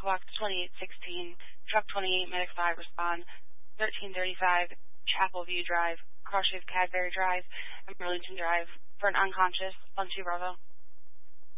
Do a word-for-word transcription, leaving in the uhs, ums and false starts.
Echo Box twenty-eight sixteen, Truck twenty-eight, Medic five, respond. thirteen thirty-five, Chapel View Drive, Cross Shave Cadbury Drive, and Burlington Drive for an unconscious, one two Bravo.